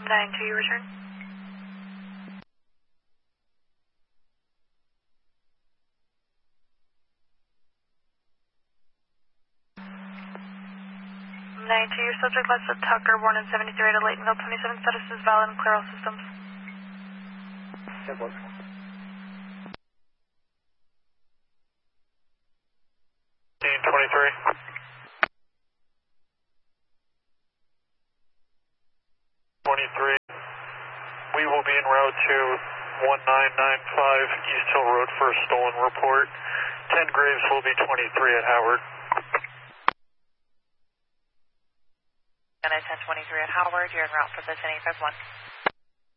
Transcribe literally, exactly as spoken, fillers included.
nine two, you return. nine two, your subject listed Tucker, born in seventy-three at Laytonville, twenty-seven, status is valid and clear all systems. ten one. twenty-three. twenty-three. We will be en route to one nine nine five East Hill Road for a stolen report. ten Graves will be twenty-three at Howard. And I ten twenty-three at Howard, you're en route for the ten eight five one.